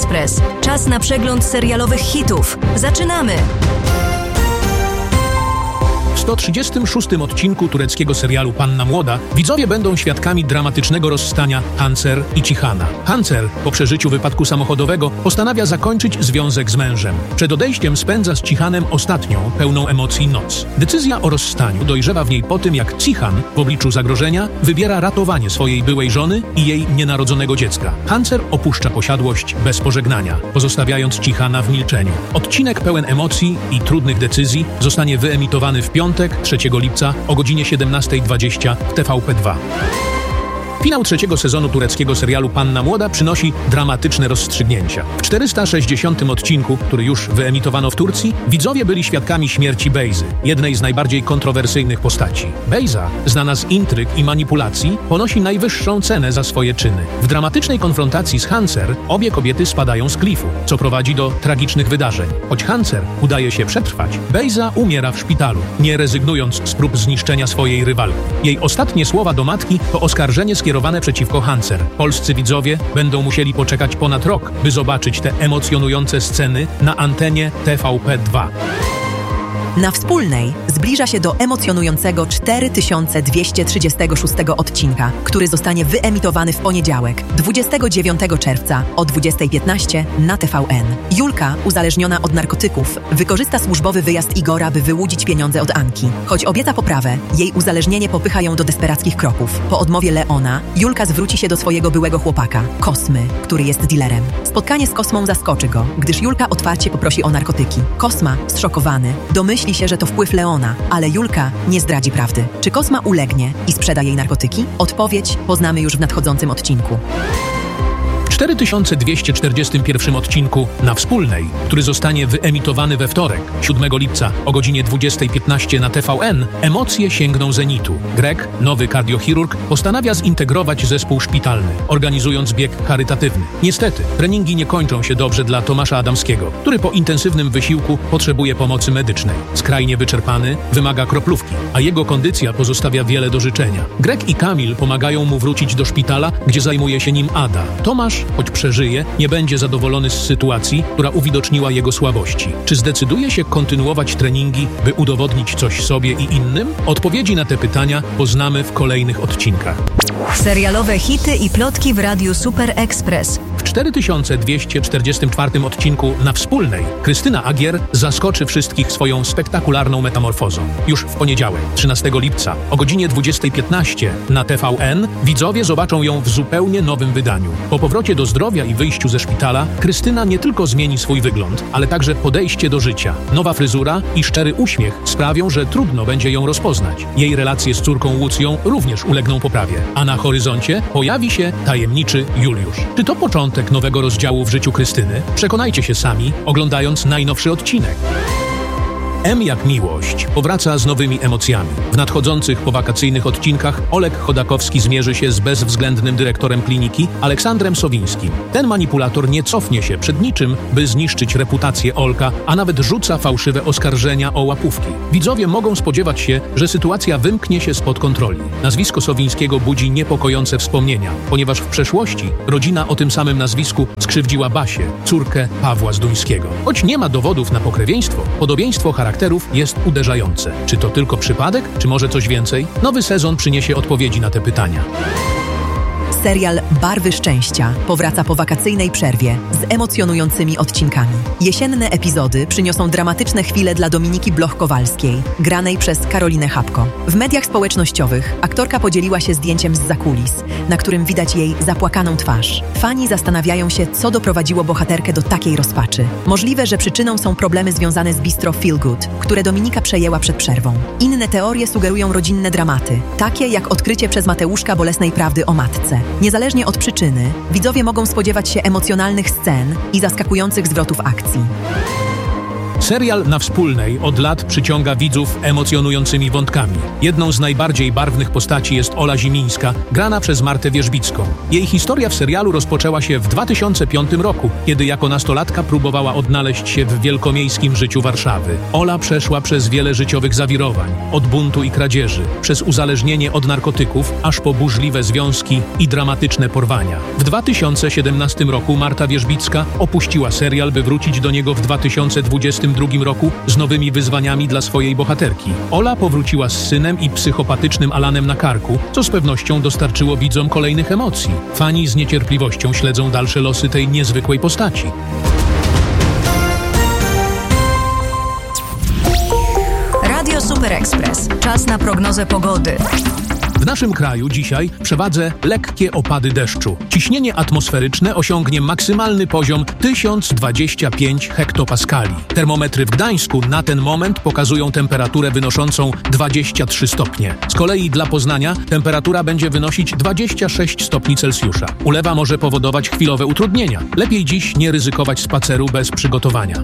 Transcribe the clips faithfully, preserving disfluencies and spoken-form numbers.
Express. Czas na przegląd serialowych hitów. Zaczynamy! W sto trzydziestym szóstym odcinku tureckiego serialu Panna Młoda widzowie będą świadkami dramatycznego rozstania Hancer i Cichana. Hancer po przeżyciu wypadku samochodowego postanawia zakończyć związek z mężem. Przed odejściem spędza z Cichanem ostatnią, pełną emocji noc. Decyzja o rozstaniu dojrzewa w niej po tym, jak Cichan w obliczu zagrożenia wybiera ratowanie swojej byłej żony i jej nienarodzonego dziecka. Hancer opuszcza posiadłość bez pożegnania, pozostawiając Cichana w milczeniu. Odcinek pełen emocji i trudnych decyzji zostanie wyemitowany w piątek, trzeciego lipca o godzinie siedemnasta dwadzieścia w T V P dwa. Finał trzeciego sezonu tureckiego serialu Panna Młoda przynosi dramatyczne rozstrzygnięcia. W czterysta sześćdziesiątym odcinku, który już wyemitowano w Turcji, widzowie byli świadkami śmierci Bejzy, jednej z najbardziej kontrowersyjnych postaci. Bejza, znana z intryg i manipulacji, ponosi najwyższą cenę za swoje czyny. W dramatycznej konfrontacji z Hancer obie kobiety spadają z klifu, co prowadzi do tragicznych wydarzeń. Choć Hancer udaje się przetrwać, Bejza umiera w szpitalu, nie rezygnując z prób zniszczenia swojej rywalki. Jej ostatnie słowa do matki to oskarżenie skierowane przeciwko Hancer. Polscy widzowie będą musieli poczekać ponad rok, by zobaczyć te emocjonujące sceny na antenie T V P dwa. Na Wspólnej zbliża się do emocjonującego cztery tysiące dwieście trzydziestego szóstego odcinka, który zostanie wyemitowany w poniedziałek, dwudziestego dziewiątego czerwca o dwudziesta piętnaście na T V N. Julka, uzależniona od narkotyków, wykorzysta służbowy wyjazd Igora, by wyłudzić pieniądze od Anki. Choć obieca poprawę, jej uzależnienie popycha ją do desperackich kroków. Po odmowie Leona, Julka zwróci się do swojego byłego chłopaka, Kosmy, który jest dealerem. Spotkanie z Kosmą zaskoczy go, gdyż Julka otwarcie poprosi o narkotyki. Kosma, zszokowany, domyśli się, że to wpływ Leona, ale Julka nie zdradzi prawdy. Czy Kosma ulegnie i sprzeda jej narkotyki? Odpowiedź poznamy już w nadchodzącym odcinku. W cztery tysiące dwieście czterdziestym pierwszym odcinku Na Wspólnej, który zostanie wyemitowany we wtorek, siódmego lipca o godzinie dwudziesta piętnaście na T V N, emocje sięgną zenitu. Greg, nowy kardiochirurg, postanawia zintegrować zespół szpitalny, organizując bieg charytatywny. Niestety, treningi nie kończą się dobrze dla Tomasza Adamskiego, który po intensywnym wysiłku potrzebuje pomocy medycznej. Skrajnie wyczerpany, wymaga kroplówki, a jego kondycja pozostawia wiele do życzenia. Greg i Kamil pomagają mu wrócić do szpitala, gdzie zajmuje się nim Ada. Tomasz, choć przeżyje, nie będzie zadowolony z sytuacji, która uwidoczniła jego słabości. Czy zdecyduje się kontynuować treningi, by udowodnić coś sobie i innym? Odpowiedzi na te pytania poznamy w kolejnych odcinkach. Serialowe hity i plotki w Radiu Super Express. W cztery tysiące dwieście czterdziestym czwartym odcinku Na Wspólnej Krystyna Agier zaskoczy wszystkich swoją spektakularną metamorfozą. Już w poniedziałek, trzynastego lipca o godzinie dwudziesta piętnaście na T V N widzowie zobaczą ją w zupełnie nowym wydaniu. Po powrocie do zdrowia i wyjściu ze szpitala Krystyna nie tylko zmieni swój wygląd, ale także podejście do życia. Nowa fryzura i szczery uśmiech sprawią, że trudno będzie ją rozpoznać. Jej relacje z córką Łucją również ulegną poprawie. A na horyzoncie pojawi się tajemniczy Juliusz. Czy to początek nowego rozdziału w życiu Krystyny? Przekonajcie się sami, oglądając najnowszy odcinek. M jak miłość powraca z nowymi emocjami. W nadchodzących powakacyjnych odcinkach Oleg Chodakowski zmierzy się z bezwzględnym dyrektorem kliniki Aleksandrem Sowińskim. Ten manipulator nie cofnie się przed niczym, by zniszczyć reputację Olka, a nawet rzuca fałszywe oskarżenia o łapówki. Widzowie mogą spodziewać się, że sytuacja wymknie się spod kontroli. Nazwisko Sowińskiego budzi niepokojące wspomnienia, ponieważ w przeszłości rodzina o tym samym nazwisku skrzywdziła Basię, córkę Pawła Zduńskiego. Choć nie ma dowodów na pokrewieństwo, podobieństwo charakterów jest uderzające. Czy to tylko przypadek, czy może coś więcej? Nowy sezon przyniesie odpowiedzi na te pytania. Serial Barwy Szczęścia powraca po wakacyjnej przerwie z emocjonującymi odcinkami. Jesienne epizody przyniosą dramatyczne chwile dla Dominiki Bloch-Kowalskiej, granej przez Karolinę Chapko. W mediach społecznościowych aktorka podzieliła się zdjęciem z zakulis, na którym widać jej zapłakaną twarz. Fani zastanawiają się, co doprowadziło bohaterkę do takiej rozpaczy. Możliwe, że przyczyną są problemy związane z bistro Feel Good, które Dominika przejęła przed przerwą. Inne teorie sugerują rodzinne dramaty, takie jak odkrycie przez Mateuszka bolesnej prawdy o matce. Niezależnie od przyczyny, widzowie mogą spodziewać się emocjonalnych scen i zaskakujących zwrotów akcji. Serial na Wspólnej od lat przyciąga widzów emocjonującymi wątkami. Jedną z najbardziej barwnych postaci jest Ola Zimińska, grana przez Martę Wierzbicką. Jej historia w serialu rozpoczęła się w dwa tysiące piątym roku, kiedy jako nastolatka próbowała odnaleźć się w wielkomiejskim życiu Warszawy. Ola przeszła przez wiele życiowych zawirowań, od buntu i kradzieży, przez uzależnienie od narkotyków, aż po burzliwe związki i dramatyczne porwania. W dwa tysiące siedemnastym roku Marta Wierzbicka opuściła serial, by wrócić do niego w dwa tysiące dwudziestym drugim roku z nowymi wyzwaniami dla swojej bohaterki. Ola powróciła z synem i psychopatycznym Alanem na karku, co z pewnością dostarczyło widzom kolejnych emocji. Fani z niecierpliwością śledzą dalsze losy tej niezwykłej postaci. Radio Super Express. Czas na prognozę pogody. W naszym kraju dzisiaj przewadze lekkie opady deszczu. Ciśnienie atmosferyczne osiągnie maksymalny poziom tysiąc dwadzieścia pięć hektopaskali. Termometry w Gdańsku na ten moment pokazują temperaturę wynoszącą dwadzieścia trzy stopnie. Z kolei dla Poznania temperatura będzie wynosić dwadzieścia sześć stopni Celsjusza. Ulewa może powodować chwilowe utrudnienia. Lepiej dziś nie ryzykować spaceru bez przygotowania.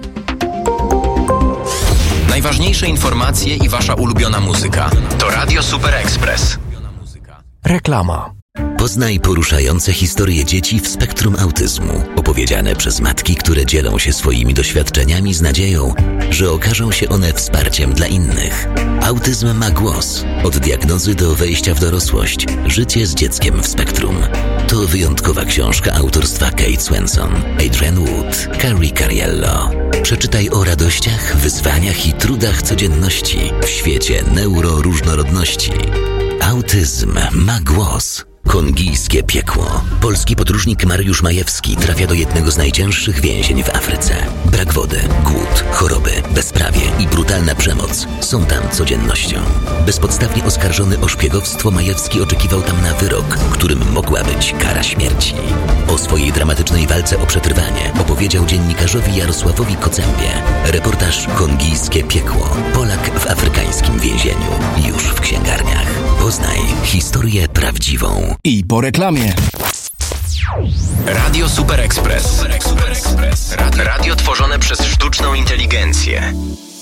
Najważniejsze informacje i wasza ulubiona muzyka. To Radio Super Express. Reklama. Poznaj poruszające historie dzieci w spektrum autyzmu, opowiedziane przez matki, które dzielą się swoimi doświadczeniami z nadzieją, że okażą się one wsparciem dla innych. Autyzm ma głos. Od diagnozy do wejścia w dorosłość. Życie z dzieckiem w spektrum. To wyjątkowa książka autorstwa Kate Swenson, Adrian Wood, Carrie Cariello. Przeczytaj o radościach, wyzwaniach i trudach codzienności w świecie neuroróżnorodności. Autyzm ma głos. Kongijskie piekło. Polski podróżnik Mariusz Majewski trafia do jednego z najcięższych więzień w Afryce. Brak wody, głód, choroby, bezprawie i brutalna przemoc są tam codziennością. Bezpodstawnie oskarżony o szpiegowstwo, Majewski oczekiwał tam na wyrok, którym mogła być kara śmierci. O swojej dramatycznej walce o przetrwanie opowiedział dziennikarzowi Jarosławowi Kocębie. Reportaż Kongijskie piekło. Polak w afrykańskim więzieniu. Już w księgarniach. Poznaj historię prawdziwą. I po reklamie. Radio Super Express. Radio, radio tworzone przez sztuczną inteligencję.